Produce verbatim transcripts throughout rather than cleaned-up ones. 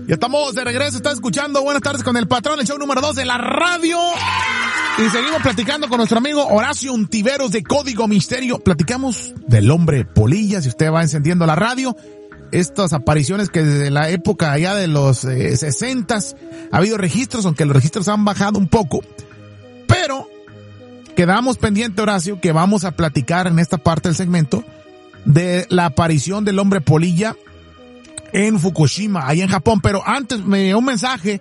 Ya estamos de regreso, está escuchando Buenas Tardes con el Patrón, el show número dos de la radio. Y seguimos platicando con nuestro amigo Horacio Ontiveros de Código Misterio. Platicamos del hombre polilla, si usted va encendiendo la radio. Estas apariciones que desde la época allá de los eh, sesentas ha habido registros, aunque los registros han bajado un poco. Pero quedamos pendiente, Horacio, que vamos a platicar en esta parte del segmento de la aparición del hombre polilla en Fukushima, ahí en Japón. Pero antes me dio un mensaje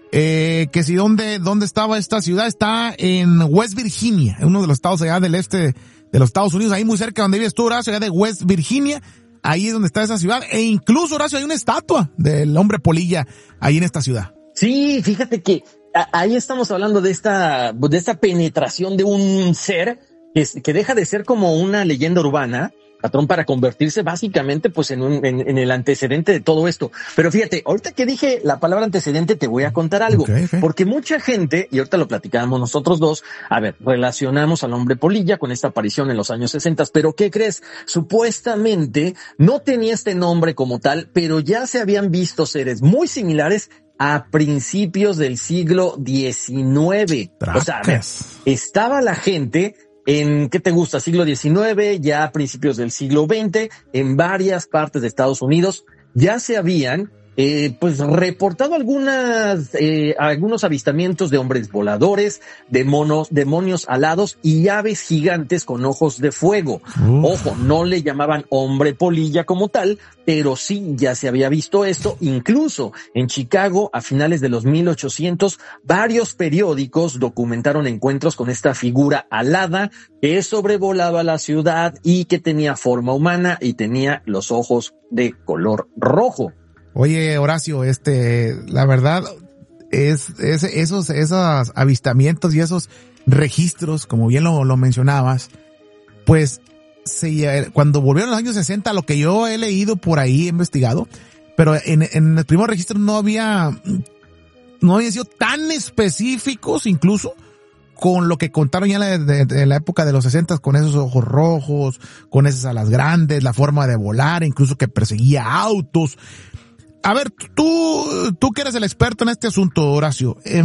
eh, que si dónde, dónde estaba esta ciudad. Está en West Virginia, uno de los estados allá del este de los Estados Unidos, ahí muy cerca donde vives tú, Horacio, allá de West Virginia. Ahí es donde está esa ciudad. E incluso, Horacio, hay una estatua del hombre polilla ahí en esta ciudad. Sí, fíjate que a, ahí estamos hablando de esta, de esta penetración de un ser que, que deja de ser como una leyenda urbana, patrón, para convertirse básicamente pues en, un, en, en el antecedente de todo esto. Pero fíjate, ahorita que dije la palabra antecedente te voy a contar algo, okay, okay. Porque mucha gente, y ahorita lo platicábamos nosotros dos, a ver, relacionamos al hombre polilla con esta aparición en los años sesenta, pero ¿qué crees? Supuestamente no tenía este nombre como tal, pero ya se habían visto seres muy similares a principios del siglo diecinueve. Tracas. O sea, a ver, estaba la gente en, ¿qué te gusta? Siglo diecinueve, ya a principios del siglo veinte, en varias partes de Estados Unidos, ya se habían, eh, pues reportado algunas, eh, algunos avistamientos de hombres voladores, de monos, demonios alados y aves gigantes con ojos de fuego. Uf. Ojo, no le llamaban hombre polilla como tal, pero sí ya se había visto esto. Incluso en Chicago, a finales de los mil ochocientos, varios periódicos documentaron encuentros con esta figura alada que sobrevolaba la ciudad y que tenía forma humana y tenía los ojos de color rojo. Oye, Horacio, este, la verdad es, es esos, esos avistamientos y esos registros, como bien lo, lo mencionabas, pues se, cuando volvieron los años sesenta, lo que yo he leído por ahí, he investigado, pero en, en los primeros registros no había, no habían sido tan específicos, incluso con lo que contaron ya en la, de, la época de los sesenta, con esos ojos rojos, con esas alas grandes, la forma de volar, incluso que perseguía autos. A ver, tú, tú que eres el experto en este asunto, Horacio, eh,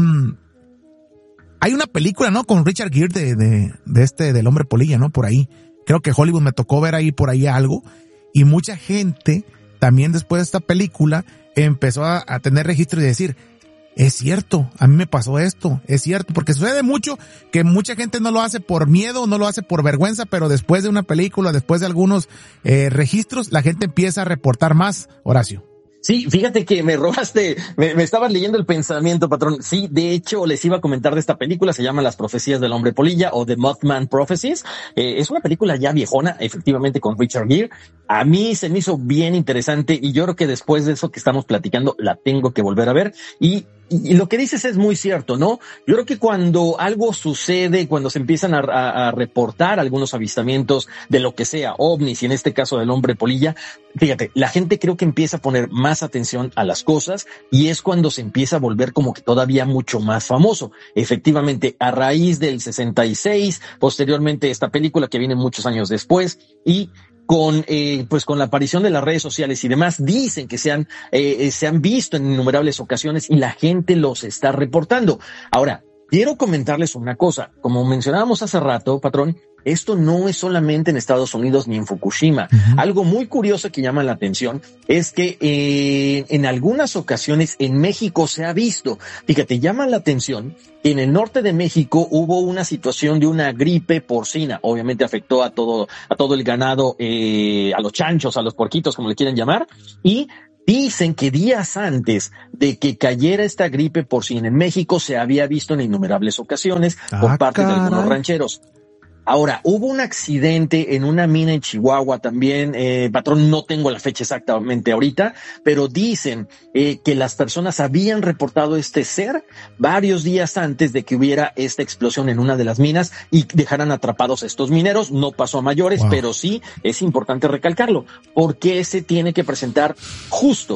hay una película, ¿no? Con Richard Gere de, de, de este, del hombre polilla, ¿no? Por ahí. Creo que Hollywood me tocó ver ahí por ahí algo. Y mucha gente, también después de esta película, empezó a, a tener registro y decir, es cierto, a mí me pasó esto, es cierto, porque sucede mucho que mucha gente no lo hace por miedo, no lo hace por vergüenza, pero después de una película, después de algunos eh, registros, la gente empieza a reportar más, Horacio. Sí, fíjate que me robaste, me, me estabas leyendo el pensamiento, patrón. Sí, de hecho, les iba a comentar de esta película, se llama Las Profecías del Hombre Polilla o The Mothman Prophecies. Eh, es una película ya viejona, efectivamente, con Richard Gere. A mí se me hizo bien interesante y yo creo que después de eso que estamos platicando, la tengo que volver a ver. Y Y, y lo que dices es muy cierto, ¿no? Yo creo que cuando algo sucede, cuando se empiezan a, a, a reportar algunos avistamientos de lo que sea, ovnis, y en este caso del hombre polilla, fíjate, la gente creo que empieza a poner más atención a las cosas y es cuando se empieza a volver como que todavía mucho más famoso. Efectivamente, a raíz del sesenta y seis, posteriormente esta película que viene muchos años después y con eh, pues con la aparición de las redes sociales y demás, dicen que se han, eh, se han visto en innumerables ocasiones y la gente los está reportando. Ahora, quiero comentarles una cosa. Como mencionábamos hace rato, patrón, esto no es solamente en Estados Unidos ni en Fukushima. Uh-huh. Algo muy curioso que llama la atención es que eh, en algunas ocasiones en México se ha visto. Fíjate, llama la atención que en el norte de México hubo una situación de una gripe porcina. Obviamente afectó a todo, a todo el ganado, eh, a los chanchos, a los porquitos, como le quieran llamar, y dicen que días antes de que cayera esta gripe porcina en México se había visto en innumerables ocasiones ah, por parte caray. de algunos rancheros. Ahora, hubo un accidente en una mina en Chihuahua también, eh, patrón, no tengo la fecha exactamente ahorita, pero dicen eh, que las personas habían reportado este ser varios días antes de que hubiera esta explosión en una de las minas y dejaran atrapados a estos mineros. No pasó a mayores, wow. Pero sí es importante recalcarlo, porque se tiene que presentar justo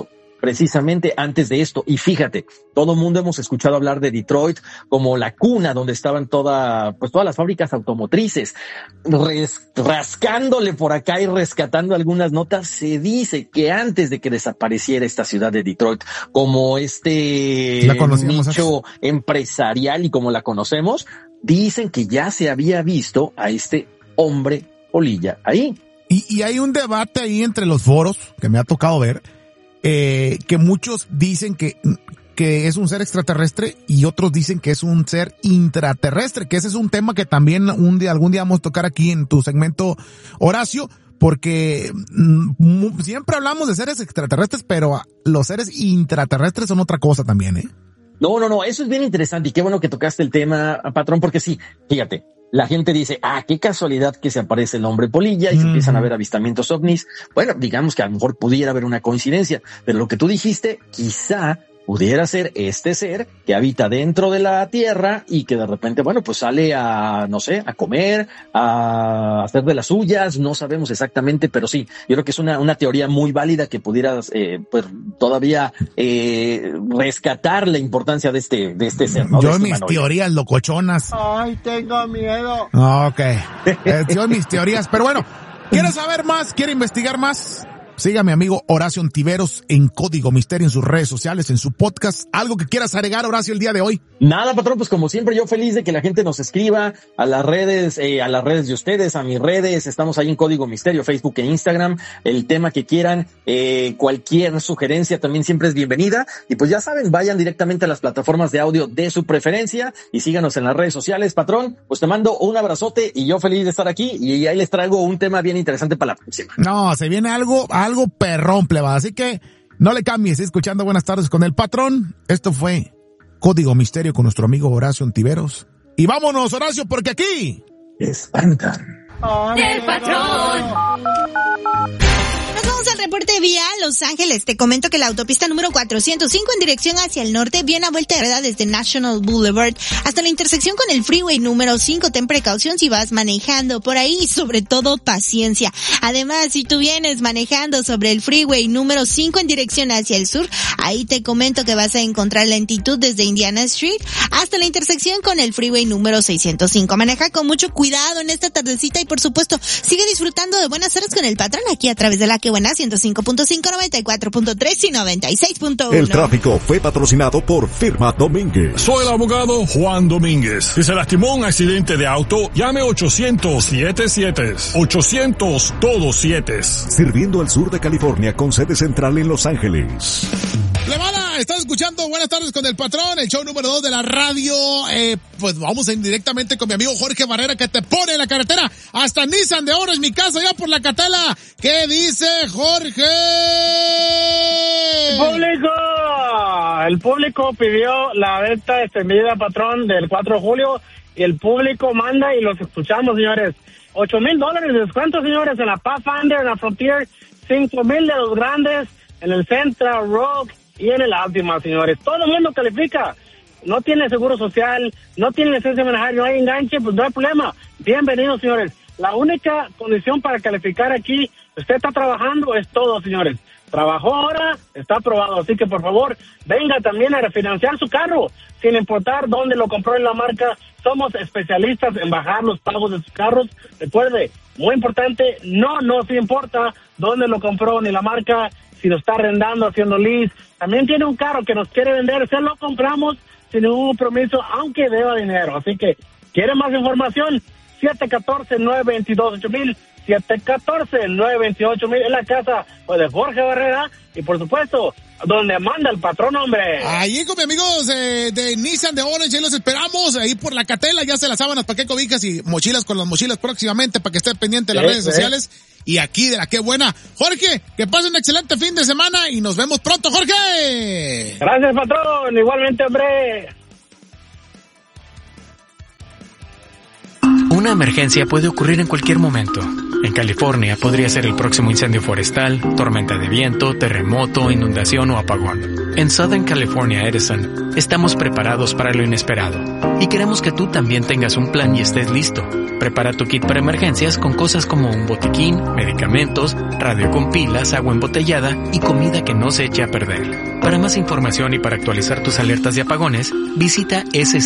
precisamente antes de esto. Y fíjate, todo el mundo hemos escuchado hablar de Detroit como la cuna donde estaban toda, pues todas las fábricas automotrices. Res, rascándole por acá y rescatando algunas notas, se dice que antes de que desapareciera esta ciudad de Detroit, como este nicho empresarial y como la conocemos, dicen que ya se había visto a este hombre polilla ahí. Y, y hay un debate ahí entre los foros que me ha tocado ver, eh, que muchos dicen que, que es un ser extraterrestre y otros dicen que es un ser intraterrestre, que ese es un tema que también un día, algún día vamos a tocar aquí en tu segmento, Horacio, porque mm, siempre hablamos de seres extraterrestres, pero los seres intraterrestres son otra cosa también, ¿eh? No, no, no, eso es bien interesante y qué bueno que tocaste el tema, patrón, porque sí, fíjate, la gente dice, ah, qué casualidad que se aparece el hombre polilla y se mm. empiezan a ver avistamientos ovnis. Bueno, digamos que a lo mejor pudiera haber una coincidencia, pero lo que tú dijiste, quizá pudiera ser este ser que habita dentro de la Tierra y que de repente, bueno, pues sale a, no sé, a comer, a hacer de las suyas, no sabemos exactamente, pero sí, yo creo que es una, una teoría muy válida que pudiera, eh, pues, todavía, eh, rescatar la importancia de este, de este ser, ¿no? Yo este mis humanoide. Teorías locochonas. Ay, tengo miedo. Ok. Eh, yo mis teorías, pero bueno, ¿quieres saber más? ¿Quiere investigar más? Siga a mi amigo Horacio Ontiveros en Código Misterio en sus redes sociales, en su podcast. ¿Algo que quieras agregar, Horacio, el día de hoy? Nada, patrón, pues como siempre yo feliz de que la gente nos escriba a las redes, eh, a las redes de ustedes, a mis redes. Estamos ahí en Código Misterio, Facebook e Instagram. El tema que quieran, eh, cualquier sugerencia también siempre es bienvenida. Y pues ya saben, vayan directamente a las plataformas de audio de su preferencia y síganos en las redes sociales, patrón. Pues te mando un abrazote y yo feliz de estar aquí y ahí les traigo un tema bien interesante para la próxima. No, se viene algo... algo perrón, pleba. Así que no le cambies, escuchando Buenas Tardes con el Patrón. Esto fue Código Misterio con nuestro amigo Horacio Ontiveros. Y vámonos, Horacio, porque aquí espantan. ¡El Patrón! Nos vamos al reporte vía Los Ángeles. Te comento que la autopista número cuatrocientos cinco en dirección hacia el norte viene a vuelta de rueda desde National Boulevard hasta la intersección con el freeway número cinco. Ten precaución si vas manejando por ahí y sobre todo paciencia. Además, si tú vienes manejando sobre el freeway número cinco en dirección hacia el sur, ahí te comento que vas a encontrar lentitud desde Indiana Street hasta la intersección con el freeway número seiscientos cinco. Maneja con mucho cuidado en esta tardecita y por supuesto sigue disfrutando de Buenas Tardes con el Patrón aquí a través de la que buena ciento cinco punto cinco, noventa y cuatro punto tres y noventa y seis punto uno. El tráfico fue patrocinado por Firma Domínguez. Soy el abogado Juan Domínguez. Si se lastimó un accidente de auto, llame ochocientos siete siete. ochocientos todos siete. Sirviendo al sur de California con sede central en Los Ángeles. Levana, estás escuchando Buenas Tardes con el Patrón, el show número dos de la radio. Eh, pues vamos a ir directamente con mi amigo Jorge Barrera, que te pone en la carretera hasta Nissan de Oro, es mi casa, ya por la Catela. ¿Qué dice Jorge? ¡Público! El público pidió la venta extendida, Patrón, del cuatro de julio, y el público manda y los escuchamos, señores. Ocho mil dólares de descuento, señores, en la Pathfinder, en la Frontier, cinco mil de los grandes, en el Sentra, Rogue y en el Altima, señores. Todo el mundo califica. No tiene seguro social, no tiene licencia de manejar, no hay enganche, pues no hay problema. Bienvenidos, señores. La única condición para calificar aquí, usted está trabajando, es todo, señores. Trabajó ahora, está aprobado. Así que, por favor, venga también a refinanciar su carro, sin importar dónde lo compró en la marca. Somos especialistas en bajar los pagos de sus carros. Recuerde, muy importante, no nos importa dónde lo compró ni la marca, si lo está arrendando, haciendo lease. También tiene un carro que nos quiere vender, se lo compramos sin ningún compromiso, aunque deba dinero. Así que, ¿quiere más información? siete uno cuatro, nueve dos dos, ocho mil, siete uno cuatro, nueve dos ocho mil, en la casa pues, de Jorge Barrera, y por supuesto, donde manda el patrón, hombre. Ahí con mis amigos eh, de Nissan de Orange, ahí los esperamos, ahí por la Catela, ya se las sábanas para qué cobijas y mochilas con las mochilas próximamente, para que esté pendiente de las sí, redes sí. sociales, y aquí de la que buena. Jorge, que pasen un excelente fin de semana, y nos vemos pronto, Jorge. Gracias, patrón, igualmente, hombre. Una emergencia puede ocurrir en cualquier momento. En California podría ser el próximo incendio forestal, tormenta de viento, terremoto, inundación o apagón. En Southern California Edison, estamos preparados para lo inesperado. Y queremos que tú también tengas un plan y estés listo. Prepara tu kit para emergencias con cosas como un botiquín, medicamentos, radio con pilas, agua embotellada y comida que no se eche a perder. Para más información y para actualizar tus alertas de apagones, visita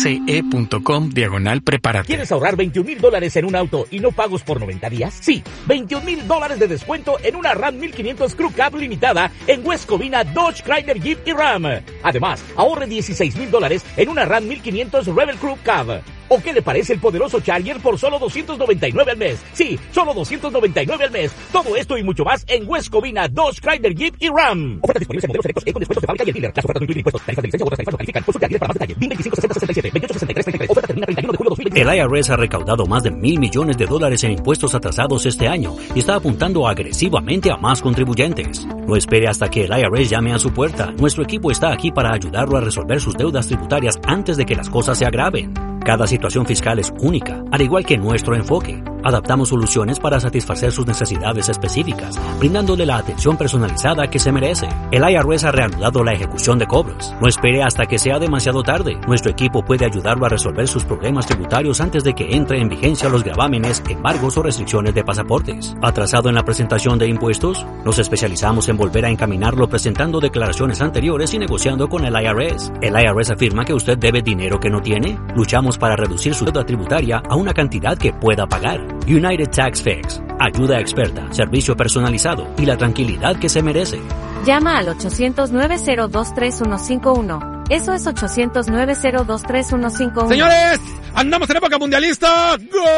sce.com diagonal prepárate. ¿Quieres ahorrar veintiún mil dólares en un auto y no pagos por noventa días? Sí, veintiún mil dólares de descuento en una RAM mil quinientos Crew Cab limitada en West Covina, Dodge, Chrysler, Jeep y Ram. Además, ahorre dieciséis mil dólares en una RAM mil quinientos Rebel Crew Cab. ¿O qué le parece el poderoso Charger por solo doscientos noventa y nueve al mes? Sí, solo doscientos noventa y nueve al mes. Todo esto y mucho más en West Covina, Dodge, Chrysler, Jeep y Ram. Ofertas disponibles en modelos selectos y con descuentos de fábrica y el dealer. Las ofertas no incluyen impuestos. Tarifas de licencia u otras tarifas no califican. Consulta al dealer para más detalles. B I N veinticinco sesenta sesenta y siete, veintiocho sesenta y tres treinta y tres. Oferta termina treinta y uno de julio de dos mil veinte. El I R S ha recaudado más de mil millones de dólares en impuestos atrasados este año y está apuntando agresivamente a más contribuyentes. No espere hasta que el I R S llame a su puerta. Nuestro equipo está aquí para ayudarlo a resolver sus deudas tributarias antes de que las cosas se agraven. Cada situación fiscal es única, al igual que nuestro enfoque. Adaptamos soluciones para satisfacer sus necesidades específicas, brindándole la atención personalizada que se merece. El I R S ha reanudado la ejecución de cobros. No espere hasta que sea demasiado tarde. Nuestro equipo puede ayudarlo a resolver sus problemas tributarios antes de que entre en vigencia los gravámenes, embargos o restricciones de pasaportes. ¿Atrasado en la presentación de impuestos? Nos especializamos en volver a encaminarlo presentando declaraciones anteriores y negociando con el I R S. ¿El I R S afirma que usted debe dinero que no tiene? Luchamos para reducir su deuda tributaria a una cantidad que pueda pagar. United Tax Fix. Ayuda experta, servicio personalizado y la tranquilidad que se merece. Llama al ochocientos, nueve cero dos, tres uno cinco uno. Eso es ochocientos, nueve cero dos, tres uno cinco uno. Señores, andamos en época mundialista.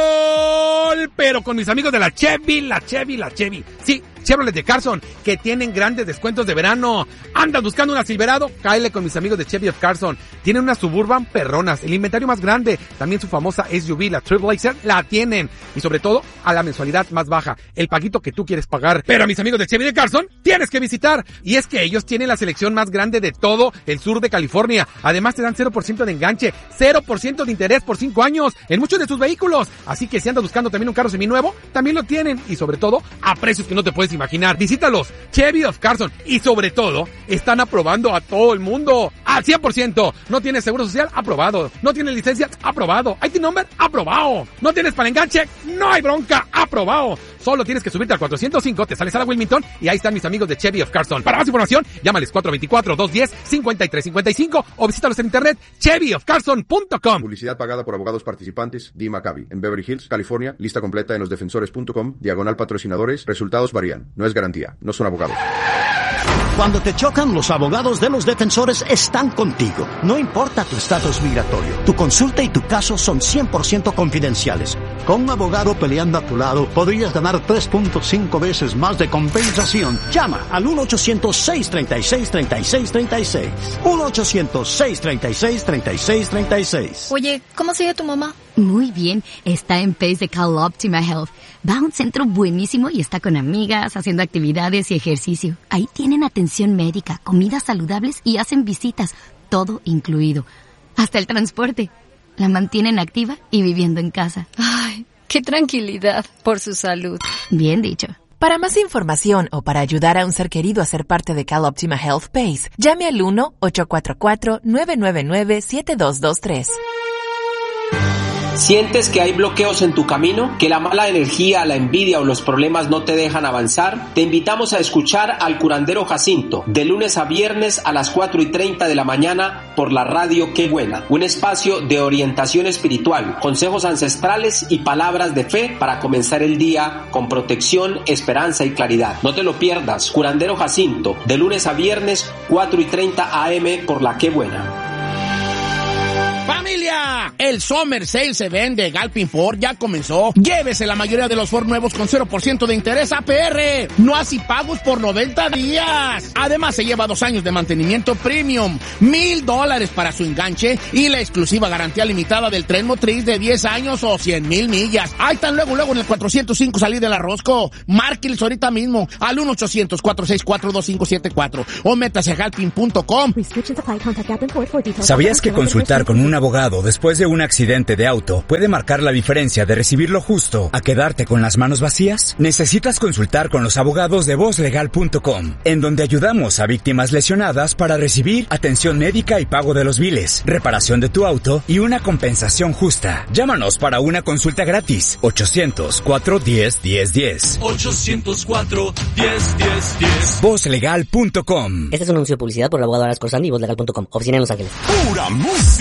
¡Gol! Pero con mis amigos de la Chevy, la Chevy, la Chevy. Sí, Chevrolet de Carson, que tienen grandes descuentos de verano. ¿Andas buscando una Silverado? Cáele con mis amigos de Chevy of Carson. Tienen unas Suburban perronas, el inventario más grande. También su famosa S U V, la Trailblazer, la tienen. Y sobre todo, a la mensualidad más baja. El paguito que tú quieres pagar. Pero a mis amigos de Chevy de Carson, tienes que visitar. Y es que ellos tienen la selección más grande de todo el sur de California. Además, te dan cero por ciento de enganche, cero por ciento de interés por cinco años en muchos de sus vehículos. Así que si andas buscando también un carro seminuevo, también lo tienen. Y sobre todo, a precios que no te puedes imaginar. Visítalos, Chevy of Carson. Y sobre todo, están aprobando a todo el mundo. Al cien por ciento. ¿No tienes seguro social? Aprobado. ¿No tienes licencia? Aprobado. ¿I T number? Aprobado. ¿No tienes para enganche? No hay bronca. Aprobado. Solo tienes que subirte al cuatrocientos cinco, te sales a la Wilmington y ahí están mis amigos de Chevy of Carson. Para más información, llámales cuatro dos cuatro, dos uno cero, cinco tres cinco cinco o visítalos en internet chevy of carson punto com. Publicidad pagada por abogados participantes. Dee Maccabi, en Beverly Hills, California. Lista completa en los defensores punto com. Diagonal patrocinadores. Resultados varían. No es garantía. No son abogados. Cuando te chocan, los abogados de los defensores están contigo. No importa tu estatus migratorio, tu consulta y tu caso son cien por ciento confidenciales. Con un abogado peleando a tu lado, podrías ganar tres punto cinco veces más de compensación. Llama al uno ochocientos, seis tres seis, tres seis tres seis. uno ochocientos, seis tres seis, tres seis tres seis. Oye, ¿cómo sigue tu mamá? Muy bien, está en Pace de CalOptima Health. Va a un centro buenísimo y está con amigas, haciendo actividades y ejercicio. Ahí tienen atención médica, comidas saludables y hacen visitas, todo incluido. Hasta el transporte. La mantienen activa y viviendo en casa. Ay, qué tranquilidad por su salud. Bien dicho. Para más información o para ayudar a un ser querido a ser parte de CalOptima Health Pace, llame al uno ocho cuatro cuatro, nueve nueve nueve, siete dos dos tres. ¿Sientes que hay bloqueos en tu camino? ¿Que la mala energía, la envidia o los problemas no te dejan avanzar? Te invitamos a escuchar al curandero Jacinto, de lunes a viernes a las cuatro y treinta de la mañana por la radio Qué Buena. Un espacio de orientación espiritual, consejos ancestrales y palabras de fe para comenzar el día con protección, esperanza y claridad. No te lo pierdas, curandero Jacinto, de lunes a viernes, cuatro y treinta a eme por la Qué Buena. ¡Familia! El Summer Sale se vende. Galpin Ford ya comenzó. Llévese la mayoría de los Ford nuevos con cero por ciento de interés A P R. No así pagos por noventa días. Además, se lleva dos años de mantenimiento premium, mil dólares para su enganche y la exclusiva garantía limitada del tren motriz de diez años o cien mil millas. Ahí están luego, luego en el cuatrocientos cinco salir de la Rosco. Márqueles ahorita mismo al uno ochocientos, cuatro seis cuatro, dos cinco siete cuatro o métase a galpin punto com. ¿Sabías que consultar con un abogado de después de un accidente de auto puede marcar la diferencia de recibir lo justo a quedarte con las manos vacías? Necesitas consultar con los abogados de voz legal punto com, en donde ayudamos a víctimas lesionadas para recibir atención médica y pago de los biles, reparación de tu auto y una compensación justa. Llámanos para una consulta gratis. ochocientos cuatro diez diez diez. ochocientos cuatro diez diez diez. voz legal punto com. Este es un anuncio de publicidad por el abogado Aras Corsani y voz legal punto com. Oficina en Los Ángeles. Pura música.